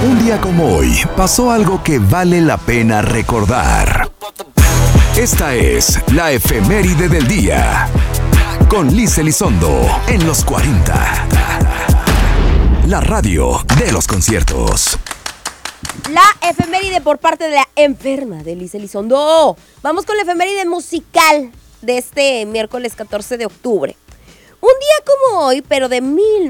Un día como hoy, pasó algo que vale la pena recordar. Esta es la efeméride del día. Con Liz Elizondo, en los 40. La radio de los conciertos. La efeméride por parte de la enferma de Liz Elizondo. Vamos con la efeméride musical de este miércoles 14 de octubre. Un día como hoy, pero de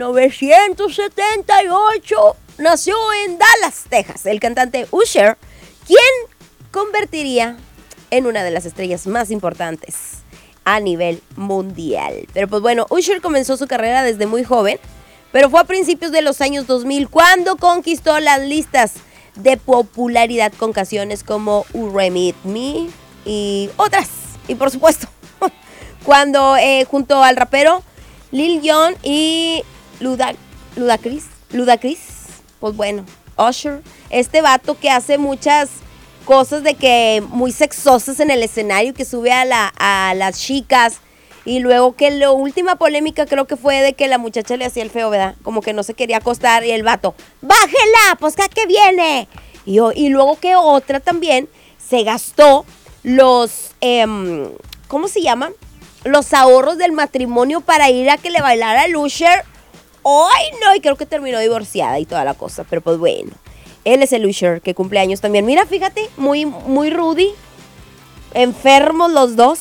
1978, nació en Dallas, Texas, el cantante Usher, quien convertiría en una de las estrellas más importantes a nivel mundial. Pero pues bueno, Usher comenzó su carrera desde muy joven, pero fue a principios de los años 2000 cuando conquistó las listas de popularidad con canciones como Remit Me y otras. Y por supuesto, cuando junto al rapero Lil Jon y Ludacris, pues bueno, Usher, este vato que hace muchas cosas de que muy sexosas en el escenario, que sube a las chicas, y luego que la última polémica creo que fue de que la muchacha le hacía el feo, ¿verdad? Como que no se quería acostar y el vato, ¡bájela! Pues que viene. Y luego que otra también se gastó los, ¿cómo se llaman? Los ahorros del matrimonio para ir a que le bailara a Usher. ¡Ay, no! Y creo que terminó divorciada y toda la cosa, pero pues bueno. Él es el Usher, que cumple años también. Mira, fíjate, muy Rudy. Enfermos los dos.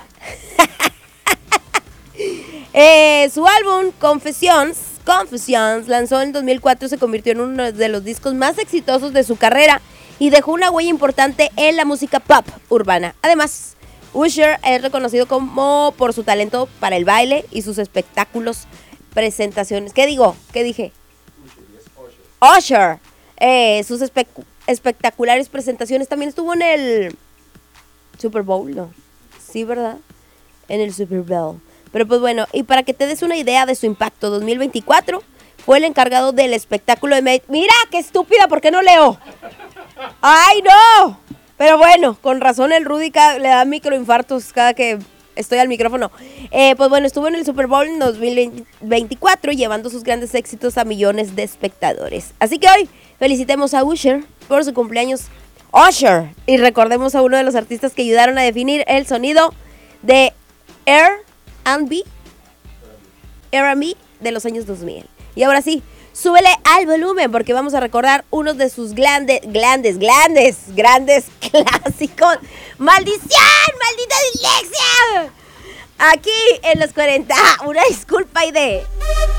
Su álbum Confessions lanzó en 2004, se convirtió en uno de los discos más exitosos de su carrera y dejó una huella importante en la música pop urbana. Además, Usher es reconocido como por su talento para el baile y sus espectáculos, presentaciones. ¿Qué digo? ¿Qué dije? Usher. Sus espectaculares presentaciones. También estuvo en el Super Bowl, ¿no? Sí, ¿verdad? En el Super Bowl. Pero pues bueno, y para que te des una idea de su impacto, 2024 fue el encargado del espectáculo de... ¡Mira, qué estúpida! ¿Por qué no leo? ¡Ay, no! Pero bueno, con razón el Rudy le da microinfartos cada que estoy al micrófono. Pues bueno, estuvo en el Super Bowl en 2024 llevando sus grandes éxitos a millones de espectadores. Así que hoy felicitemos a Usher por su cumpleaños. Usher. Y recordemos a uno de los artistas que ayudaron a definir el sonido de R&B de los años 2000. Y ahora sí, súbele al volumen porque vamos a recordar uno de sus grandes clásicos. ¡Maldición! ¡Maldita dislexia! Aquí en los 40. Una disculpa y de...